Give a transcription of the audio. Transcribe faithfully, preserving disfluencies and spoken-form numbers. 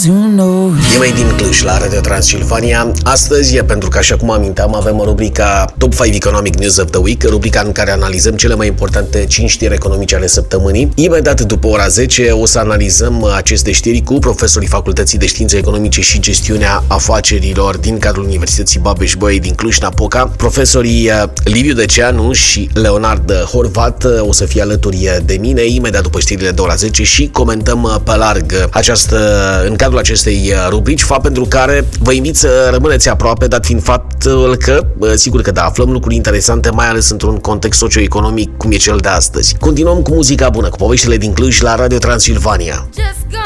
who knows. E mai din Cluj la Radio Transilvania. Astăzi, pentru că așa cum aminteam, avem rubrica Top cinci Economic News of the Week, rubrica în care analizăm cele mai importante cinci știri economice ale săptămânii. Imediat după ora zece o să analizăm aceste știri cu profesorii Facultății de Științe Economice și Gestiunea Afacerilor din cadrul Universității Babeș-Bolyai din Cluj-Napoca. Profesorii Liviu Deceanu și Leonard Horvat o să fie alături de mine imediat după știrile de ora zece și comentăm pe larg această, în cadrul acestei rubrici, fapt pentru care vă invit să rămâneți aproape, dat fiind faptul că, sigur că da, aflăm lucruri interesante, mai ales într-un context socioeconomic cum e cel de astăzi. Continuăm cu muzica bună, cu poveștile din Cluj la Radio Transilvania.